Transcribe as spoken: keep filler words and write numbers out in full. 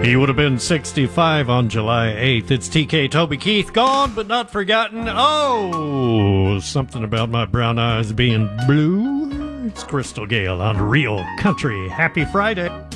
He would have been sixty-five on July eighth. It's T K Toby Keith, gone but not forgotten. Oh, something about my brown eyes being blue. It's Crystal Gale on Real Country. Happy Friday.